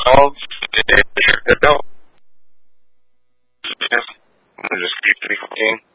12 is good to go. Just keep 314.